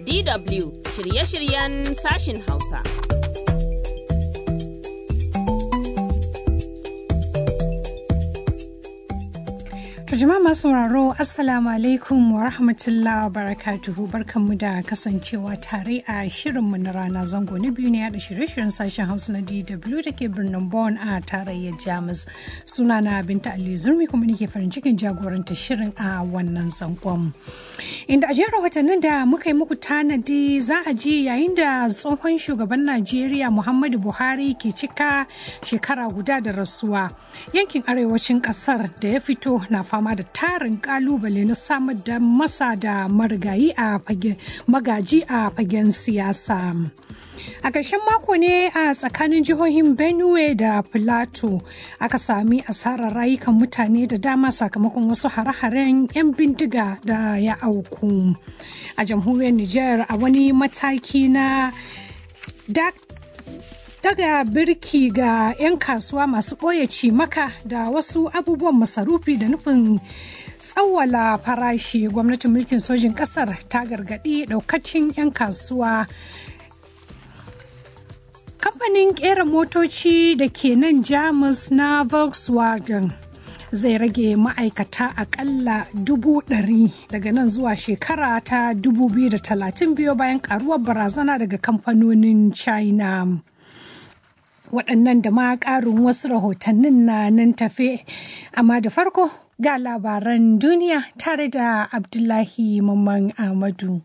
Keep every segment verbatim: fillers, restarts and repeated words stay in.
D W shirye-shiryen sashin Hausa. Jama'a masu sauraro Assalamu alaikum wa rahmatullahi wa barakatuhu, barkanmu da kasancewa tare a shirinmu na rana zango na biyu ne da shirye-shiryen sashen Hausa na D W da ke birnin Bonn a tarayyar Jamus. Sunana Binta Ali Zurmi kuma nake farin cikin jagoranta shirin a wannan zangon. Inda a jerin rahotannin da muka yi muku tanadi za a ji yayin da tsohon shugaban Najeriya Muhammadu Buhari ke cika shekara guda da rasuwa. Yankin arewacin kasar da ya fito na fama da tarin kalubale na samar da masa da marigayi a fage magaji a fagen siyasa. A ƙarshen mako ne a tsakanin jihohin Benue da Plateau aka sami asarar rayukan mutane da dama sakamakon wasu hare-haren 'yan bindiga da ya auku. A jamhuriyar Nijar a wani mataki na daga birki ga 'yan kasuwa masu ɓoye cimaka da wasu abubuwan masarufi da nufin tsawwala farashi, gwamnatin mulkin sojin ƙasar ta gargaɗi ɗaukacin 'yan kasuwa. Kamfanin ƙera motoci da ke nan Jamus na Volkswagen zai rage ma'aikata akalla dubu ɗari daga nan zuwa shekara ta dubu biyu da talatin biyo bayan karuwar barazana daga kamfanonin China. Waɗannan da ma ƙarin wasu rahotannin na nan tafe, amma da farko ga labaran duniya tare da Abdullahi Mamman Ahmadu.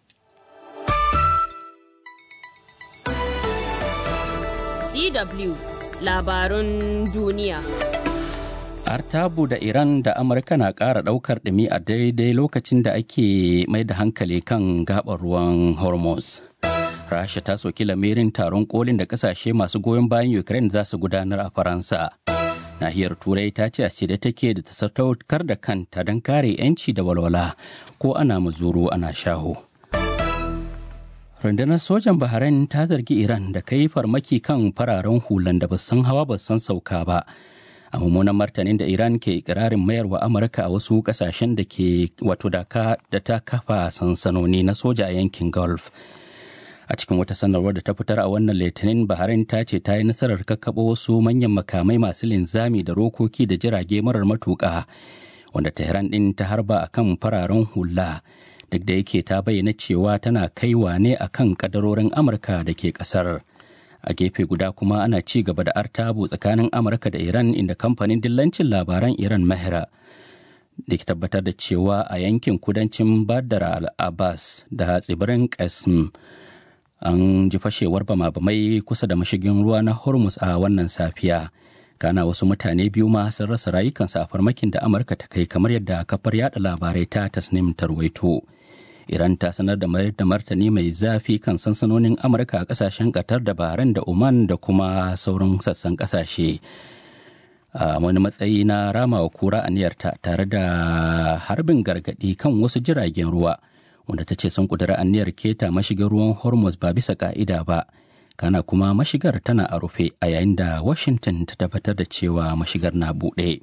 D W labarun duniya. Artabu da Iran da Amurka na ƙara ɗaukar ɗumi a daidai lokacin da ake mai da hankali kan gaɓar ruwan Hormuz. Rasha ta soki lamirin taron kolin da kasashe masu goyon bayan Ukraine za su gudanar a Faransa. Nahiyar Turai ta ce a shirye take da ta sadaukar da kanta don kare 'yanci da walwala ko ana muzuru ana shaho. Rundunar sojan Bahrain ta zargi Iran da kai farmaki kan fararen hulan da basan hawa basan sauka ba. A mummunan martanin da Iran ke ikirarin mayarwa Amurka a wasu kasashen da ke wato da ta kafa sansanoni na soja a yankin Gulf. A cikin wata sanarwar da ta fitar a wannan litinin, Bahrain ta ce ta yi nasarar kakkaɓo wasu manyan makamai masu linzami da rokoki da jirage marar matuƙa wanda Tehran ɗin ta harba a kan fararen hula, duk da yake ta bayyana cewa tana kaiwa ne a kan ƙadarorin Amurka da ke ƙasar. A gefe guda kuma ana ci gaba da artabu tsakanin Amurka da Iran, inda kamfanin dillancin labaran Iran Mahra da ke tabbatar da cewa a yankin kudancin Badar al-Abbas da tsibirin Qasm an ji fashewar bama-bamai kusa da mashigin ruwa na Hormuz a wannan safiya. Kana wasu mutane biyu ma sun rasa rayukansu a farmakin da Amurka ta kai, kamar yadda kafar yada labarai ta Tasnim ta rawaito. Iran ta sanar da mayar da martani mai zafi kan sansanonin Amurka a kasashen Qatar da Bahrain da Oman da kuma sauran sassan kasashe. A wani matsayi na ramawa kura aniyarta tare da harbin gargadi kan wasu jiragen ruwa, wanda ta ce sun kudura aniyar keta mashigar ruwan Hormuz ba bisa ka'ida ba. Kana kuma mashigar tana a rufe, a yayin da Washington ta tabbatar da cewa mashigar na buɗe.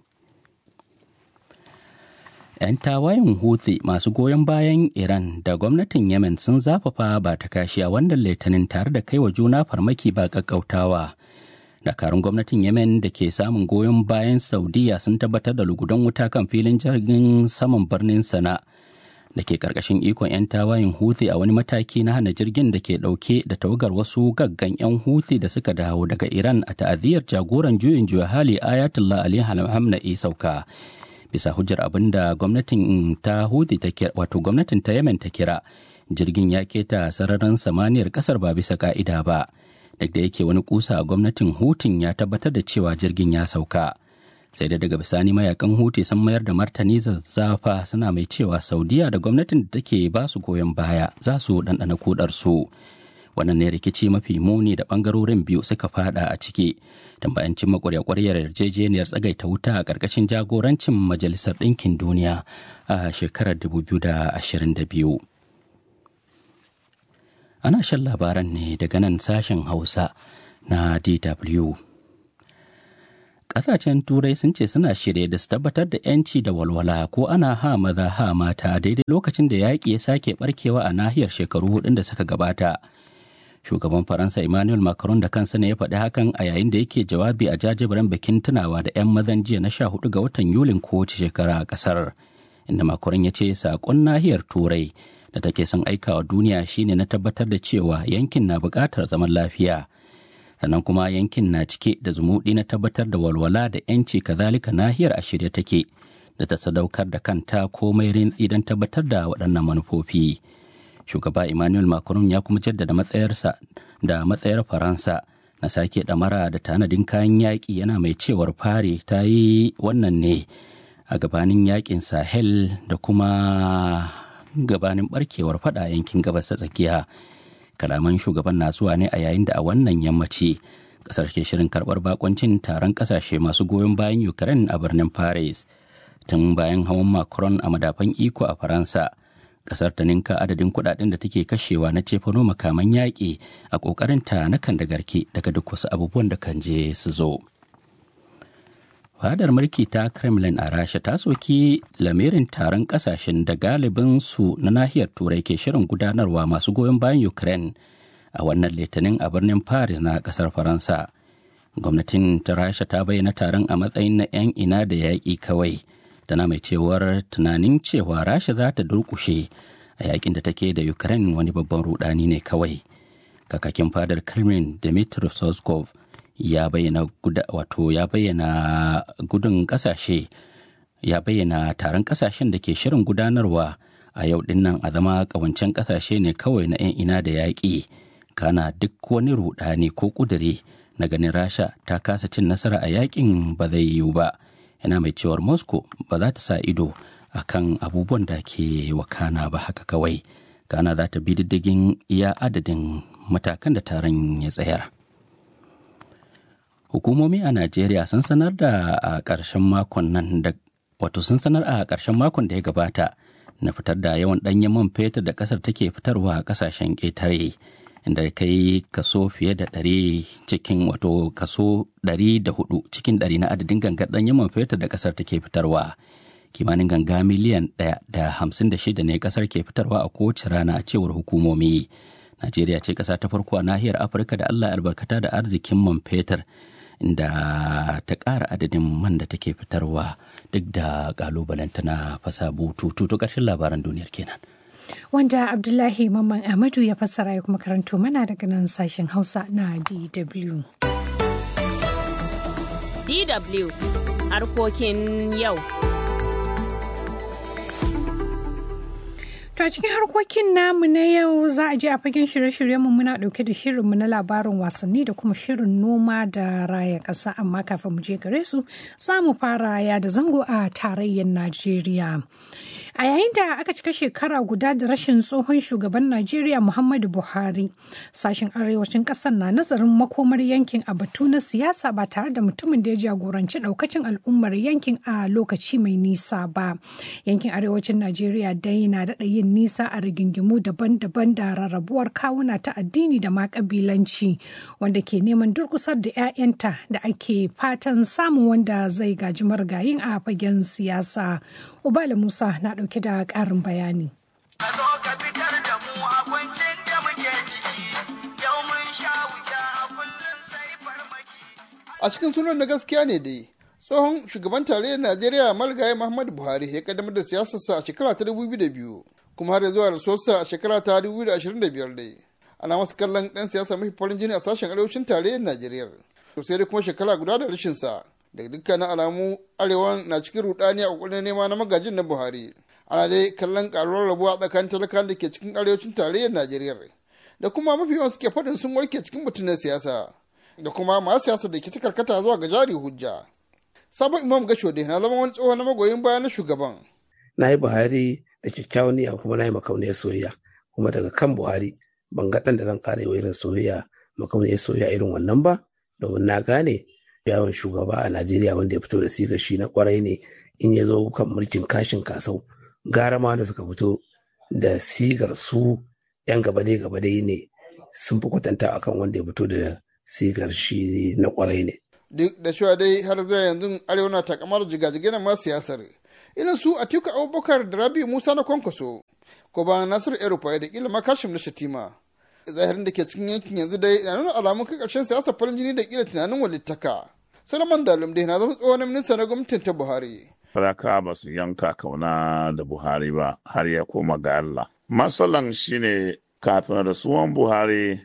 'Yan tawayen Houthi masu goyon bayan Iran da gwamnatin Yemen sun zafafa ba ta kashi a wannan litinin tare da kai wa juna farmaki ba ƙaƙƙautawa. Dakarun gwamnatin Yemen da ke samun goyon bayan Saudiya sun tabbatar da lugudan wuta kan filin jirgin saman birnin Sana da ke ƙarƙashin ikon 'yan tawayen Houthi a wani mataki na hana jirgin da ke ɗauke da tawagar wasu gaggan 'yan Houthi da suka dawo daga Iran a ta'aziyar jagoran juyin juya hali Ayatollah Ali Khamenei sauka. Bisa hujjar abin da gwamnatin ta Houthi ta kira, wato gwamnatin ta Yemen ta kira, jirgin ya keta sararin samaniyar kasar ba bisa ka'ida ba. Duk da yake wani kusa a gwamnatin Houtin ya tabbatar da cewa jirgin ya sauka. Sai da daga bisani mayakan Houthi sun mayar da martani zazzafa, suna mai cewa Saudiya da gwamnatin da take ba su goyon baya za su ɗanɗana kudar su. Wannan ne rikici mafi muni da bangarorin biyu suka fada a ciki, don bayan cimma ƙwarya-ƙwaryar yarjejeniyar tsagaita wuta a ƙarƙashin jagorancin Majalisar Ɗinkin Duniya a shekarar dubu biyu da ashirin da biyu. Ana shan labaran ne daga nan sashen Hausa na D W. Ƙasashen Turai sun ce suna shirye da su tabbatar da 'yanci da walwala ko ana ha maza ha mata daidai lokacin da yaƙi ya sake barkewa a nahiyar shekaru hudun da suka gabata. Shugaban Faransa Emmanuel Macron da kansa ne ya faɗi hakan a yayin da yake jawabi a jajibirin bikin tunawa da 'yan mazan jiya na sha hudu ga watan Yulin kowace shekara a ƙasar. Inda Macron ya ce saƙon nahiyar Turai da take son aikawa duniya shine na tabbatar da cewa yankin na buƙatar zaman lafiya. Sannan kuma yankin na cike da zumuɗi na tabbatar da walwala da 'yanci, kazalika nahiyar a shirye take da ta sadaukar da kanta komai rintsi don tabbatar da waɗannan manufofi. Shugaba Emmanuel Macron ya kuma jaddada matsayarsa da matsayar Faransa na sake ɗamara da tanadin kayan yaƙi, yana mai cewar fari ta yi wannan ne a gabanin yaƙin Sahel da kuma gabanin barkewar faɗa yankin gabas ta tsakiya. Kalaman shugaban na zuwa ne a yayin da a wannan yammaci kasar ke shirin karbar bakoncin taron kasashe masu goyon bayan Ukraine a birnin Paris. Tun bayan hawan Macron a madafan iko a Faransa, kasar ta ninka adadin kudaden da take kashewa na cefano makaman yaƙi a ƙoƙarin ta na kan da garke daga duk wasu abubuwan da kan je su zo. Fadar mulki ta Kremlin a Rasha ta soki lamirin taron kasashen da galibin su na nahiyar Turai ke shirin gudanarwa masu goyon bayan Ukraine a wannan litinin a birnin Paris na kasar Faransa. Gwamnatin ta Rasha ta bayyana taron a matsayin na 'yan ina da yaƙi kawai, tana mai cewar tunanin cewa Rasha za ta durƙushe a yaƙin da take da Ukraine wani babban rudani ne kawai. Kakakin fadar Kremlin Dmitry Peskov ya bayyana guda wato ya bayyana gudun kasashe ya bayyana taron kasashen da ke shirin gudanarwa a yau dinnan a zama kawancen kasashe ne kawai na 'yan ina da yaƙi, kana duk wani rudani ko kudure na ganin Rasha ta kasa cin nasara a yaƙin ba zai yiwu ba. Yana mai cewar Moscow ba za ta sa ido akan abubuwan da ke wakana ba haka kawai, kana za ta bi diddigin iya adadin matakan da taron ya tsayar. Hukumomi a Najeriya sun sanar da a ƙarshen makon nan da wato sun sanar a ƙarshen makon da ya gabata na fitar da yawan ɗanyen man fetur da ƙasar take fitarwa a ƙasashen ƙetare, inda kai kaso fiye da ɗari cikin wato kaso ɗari da hudu cikin ɗari na adadin gangar ɗanyen man fetur da ƙasar take fitarwa. Kimanin ganga miliyan ɗaya da hamsin da shida ne ƙasar ke fitarwa a kowace rana a cewar hukumomi. Najeriya ce ƙasa ta farko a nahiyar Afirka da Allah albarkata da arzikin man fetur, inda ta ƙara adadin man da take fitarwa duk da ƙalubalenta na fasa bututu. To ƙarshen labaran duniyar kenan. Wanda Abdullahi Mamman Ahmadu ya fassara ya kuma karanto mana daga nan sashen Hausa na D W. D W harkokin yau. To a cikin harkokin namu na yau za a je a fagen shirye-shiryenmu muna ɗauke da shirinmu na labarin wasanni da kuma shirin noma da raya ƙasa, amma kafin mu je gare su za mu fara ya da zango a tarayyar Najeriya. A yayin da aka cika shekara guda da rashin tsohon shugaban Najeriya Muhammadu Buhari, sashen arewacin ƙasar na nazarin makomar yankin a batu na siyasa ba tare da mutumin da ya jagoranci ɗaukacin al'ummar yankin a lokaci mai nisa ba. Yankin arewacin Najeriya dai na daɗa yin nisa a rigingimu daban-daban da rarrabuwar kawuna ta addini da ma ƙabilanci, wanda ke neman durkusar da 'ya'yanta da ake fatan samun wanda zai gaji marigayin a fagen siyasa. Ubala Musa na ɗauke da ƙarin bayani. A cikin sunan na gaskiya ne dai, tsohon shugaban tarayyar Najeriya marigayi Muhammadu Buhari ya kaddamar da siyasarsa a shekara ta dubu biyu da biyu, kuma har zuwa rasuwarsa a shekara ta dubu biyu da ashirin da biyar dai. Ana masa kallon ɗan siyasa mafi farin jini a sashen arewacin tarayyar Najeriya. To sai dai kuma shekara guda da rashinsa, daga dukkanin alamu arewan na cikin rudani a kokarin nema na magajin na Buhari. Ana dai kallon karuwar rabuwa tsakanin talakan da ke cikin arewacin tarayyar Najeriya, da kuma mafi yawan suke faɗin sun warke cikin mutunan siyasa, da kuma masu siyasa da ke ta karkata zuwa ga jari hujja. Sabon Imam Gashode na zama wani tsohon na magoyin baya na shugaban. Na yi Buhari da kyakkyawan niyya kuma na yi makauniyar soyayya, kuma daga kan Buhari ban ga ɗan da zan ƙara irin soyayya makauniyar soyayya irin wannan ba, domin na gane yawon shugaba a Najeriya wanda ya fito da sigar shi na kwarai ne in ya zo kan mulkin kashin kasau. Gara ma da suka fito da sigar su yan gabade gabade ne sun fi kwatanta akan wanda ya fito da sigar shi na kwarai ne. duk da cewa dai har zuwa yanzu arewa na takamar jigajigai na masu siyasar irin su Atiku Abubakar da Rabi Musa na Kwankwaso ko ba Nasiru El-Rufai da kila Makashim na Shatima. Zahirin da ke cikin yankin yanzu dai na nuna alamun kai ƙarshen siyasar farin jini da kila tunanin walittaka. Salaman Dalum dai na zama tsohon minista na gwamnatin ta Buhari. Faraka ba su yanka kauna da Buhari ba har ya koma ga Allah. Matsalan shine kafin rasuwan Buhari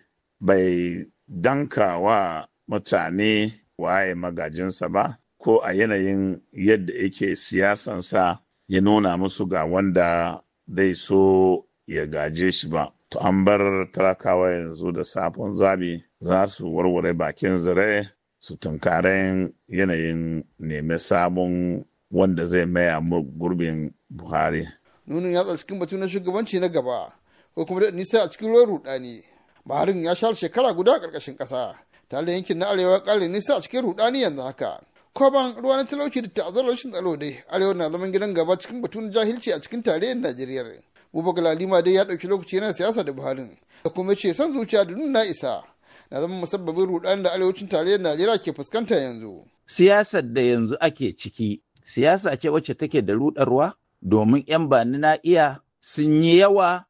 bai danka wa mutane waye magajinsa ba, ko a yanayin yadda yake siyasansa ya nuna musu ga wanda zai so ya gaje shi ba. To an bar talakawa yanzu da safon zabi za su warware bakin zire su tunkaren yanayin neme sabon wanda zai maya gurbin Buhari. Nunin yatsa cikin batu na shugabanci na gaba ko kuma da nisa a cikin ruwan rudani. Buharin ya share shekara guda a ƙarƙashin ƙasa. Tare da yankin na arewa ƙarin nisa a cikin rudani yanzu haka. Koban ruwa na talauci da ta'azzar rashin tsaro dai arewa na zaman gidan gaba cikin batu na jahilci a cikin tarayyar Najeriya. Bubakar Lalima dai ya ɗauki lokaci yana siyasa da Buharin da kuma ce son zuciya da nuna isa na zama musabbabin rudani da arewacin tarayyar Najeriya ke fuskanta yanzu. Siyasar da yanzu ake ciki siyasa ce wacce take da rudarwa domin 'yan bani na iya sun yi yawa,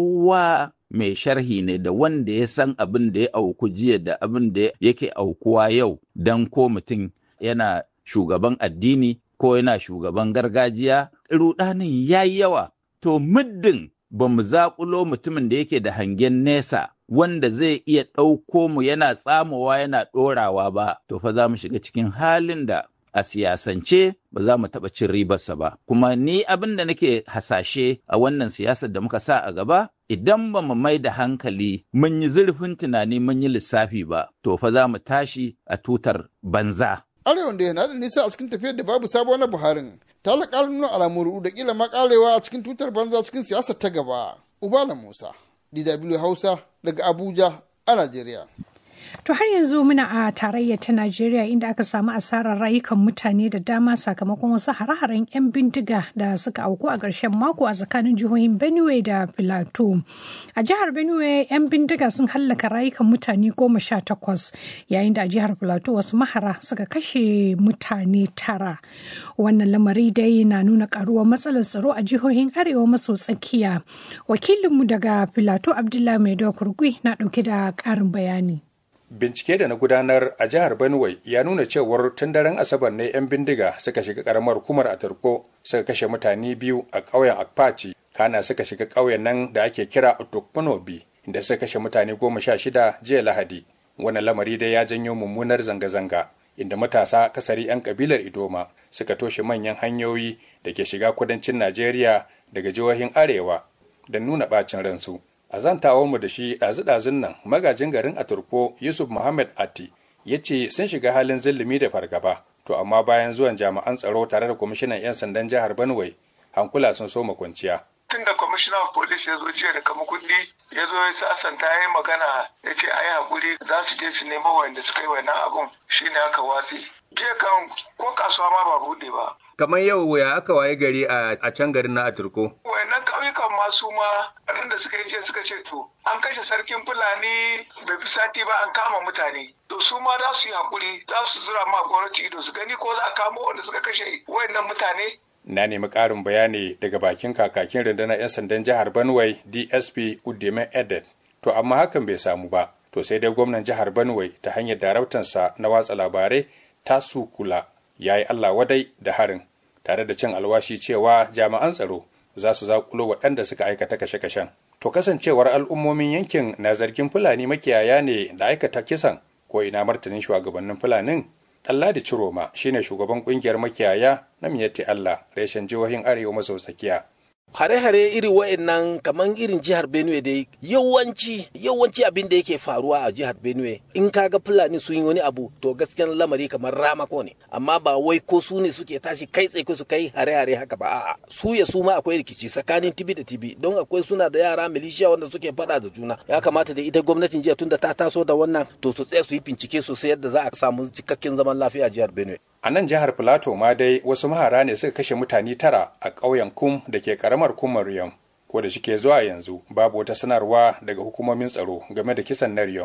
kowa mai sharhi ne da wanda ya san abin da ya auku jiya da abin da yake aukuwa yau, don ko mutum yana shugaban addini ko yana shugaban gargajiya, rudanin ya yi yawa. To muddin ba mu zaƙulo mutumin da yake da hangen nesa wanda zai iya ɗauko mu yana tsamowa yana ɗorawa ba, to fa za mu shiga cikin halin da a siyasance ba za mu taɓa cin ribarsa ba. Kuma ni abin da nake hasashe a wannan siyasar da muka sa a gaba, idan ba mu mai da hankali mun yi zurfin tunani mun yi lissafi ba, to fa za mu tashi a tutar banza. Arewan da yana da nisa a cikin tafiyar da babu sabo na Buharin, ta laƙar nuna alamun da ƙila ma ƙarewa a cikin tutar banza cikin siyasar ta gaba. Ubala Musa, D W Hausa daga Abuja a Najeriya. To har yanzu muna a tarayyar ta Najeriya inda aka samu asarar rayukan mutane da dama sakamakon wasu hare-haren 'yan bindiga da suka auku a ƙarshen mako a tsakanin jihohin Benue da Plateau. A jihar Benue 'yan bindiga sun hallaka rayukan mutane goma sha takwas yayin da a jihar Plateau wasu mahara suka kashe mutane tara. Wannan lamari dai na nuna karuwar matsalar tsaro a jihohin arewa maso tsakiya. Wakilinmu daga Plateau Abdullahi Maido Kurgui na ɗauke da ƙarin bayani. Bincike da na gudanar a jihar Benue ya nuna cewar tun daren Asabar ne 'yan bindiga suka shiga karamar hukumar Atarko suka kashe mutane biyu a ƙauyen Akpachi, kana suka shiga ƙauyen nan da ake kira Otokponobi inda suka kashe mutane goma sha shida jiya Lahadi. Wannan lamari dai ya janyo mummunar zanga-zanga inda matasa kasari 'yan kabilar Idoma suka toshe manyan hanyoyi da ke shiga kudancin Najeriya daga jihohin Arewa don nuna bacin ransu. A zantawarmu da shi ɗazu-ɗazun nan magajin garin Aturko Yusuf Muhammad Ati ya ce sun shiga halin zillumi da fargaba, to amma bayan zuwan jami'an tsaro tare da kwamishinan 'yan sandan jihar Benue hankula sun soma kwanciya. Tun da kwamishinan polis ya zo jiya da kama kuɗi ya zo ya sasanta ya yi magana ya ce a yi haƙuri za su je su nemo wanda suka yi wannan abun shine aka watsi. Jiya kan ko kasuwa ma ba buɗe ba. Kamar yau ya aka waye gari a can garin na Aturko? Wayannan ƙauyukan masu ma ran da suka yi jiya suka ce to an kashe sarkin Fulani bai fi sati ba an kama mutane. To su ma za su yi haƙuri za su zura ma gwamnati ido su gani ko za a kamo wanda suka kashe wayannan mutane. Na nemi ƙarin bayani daga bakin kakakin rundunar 'yan sandan jihar Benue D S P Udeme Edet, to amma hakan bai samu ba. To sai dai gwamnan jihar Benue ta hanyar daraktansa na watsa labarai Tasu Kula ya yi Allah wadai da harin, tare da cin alwashi cewa jami'an tsaro za su zakulo waɗanda suka aikata kashe-kashen. To kasancewar al'ummomin yankin na zargin Fulani makiyaya ne da aikata kisan, ko ina martanin shugabannin Fulanin? Ɗanladi Ciroma shine shugaban ƙungiyar makiyaya na Miyetti Allah reshen jihohin Arewa maso tsakiya. Hare-hare iri wa'annan kamar irin jihar Benue dai yawanci yawanci abin da yake faruwa a jihar Benue in kaga Fulani sun yi wani abu to gaskiyan lamari kamar ramako ne, amma ba wai ko su ne suke tashi kai tsaye su kai hare-hare haka ba, a'a su ya su ma akwai rikici tsakanin tibi da tibi don akwai suna da yara milishiya wanda suke fada da juna. Ya kamata da ita gwamnatin jiya tunda ta taso da wannan to su tsaya su yi bincike sosai yadda za a samu cikakken zaman lafiya a jihar Benue. A nan jihar Filato ma dai wasu mahara ne suka kashe mutane tara a ƙauyen Kum da ke ƙaramar Kumar Riyom. Ko da shike zuwa yanzu babu wata sanarwa daga hukumomin tsaro game da kisan na Riyom.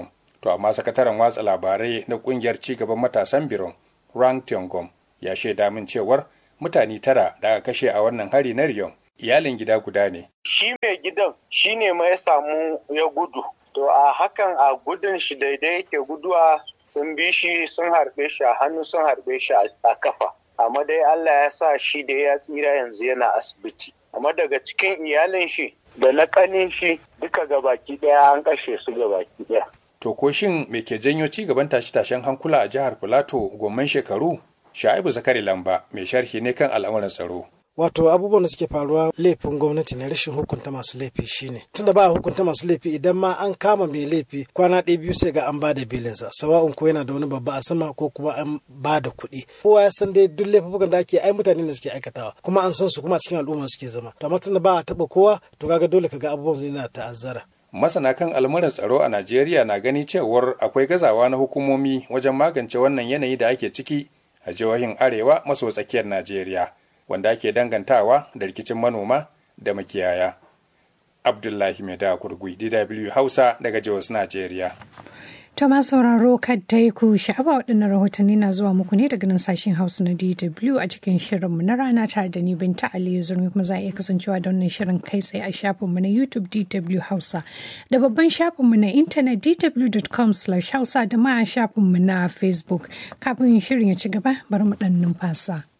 To amma sakataren watsa labarai na kungiyar cigaban matasan Biron, Rang Tiongom, ya shaida min cewar mutane tara da aka kashe a wannan hari na Riyon iyalin gida guda ne. Shi mai gidan shi ne ma ya samu ya gudu. To a hakan a gudun shi daidai yake guduwa sun bi shi sun harbe shi a hannu sun harbe shi a kafa. Amma dai Allah ya sa shi da ya tsira yanzu yana asibiti. Amma daga cikin iyalin shi da na kanin shi duka gabaki daya an kashe su gabaki daya. To ko shin me ke janyo ci gaban tashe-tashen hankula a jihar Filato gomman shekaru? Sha'ibu Zakari Lamba mai sharhi ne kan al'amuran tsaro. Wato abubuwan da suke faruwa laifin gwamnati ne, rashin hukunta masu laifi shine. Tunda ba a hukunta masu laifi idan ma an kama mai laifi kwana ɗaya biyu sai ga an ba da belinsa. Sawa'un ko yana da wani babba a sama ko kuma an ba da kuɗi. Kowa ya san dai duk laifukan da ake ai mutane ne suke aikatawa kuma an san su kuma cikin al'umma suke zama. To amma tunda ba a taɓa kowa to kaga dole kaga abubuwan zai na ta'azzara. Masana kan al'amuran tsaro a Najeriya na gani cewar akwai gazawa na hukumomi wajen magance wannan yanayi da ake ciki a jihohin arewa maso tsakiyar Najeriya, wanda ake dangantawa da rikicin manoma da makiyaya. Abdullahi Maida Kurgui, D W Hausa daga Jos, Najeriya. To ma sauraro kadai ku sha'aba waɗannan rahotanni na zuwa muku ne daga nan sashen Hausa na D W a cikin shirinmu na rana tare da ni Binta Aliyu Zurmi, kuma za a iya kasancewa da wannan shirin kai tsaye a shafinmu na YouTube D W Hausa da babban shafinmu na intanet d w dot com slash hausa da ma shafinmu na Facebook. Kafin shirin ya ci gaba bari mu ɗan numfasa.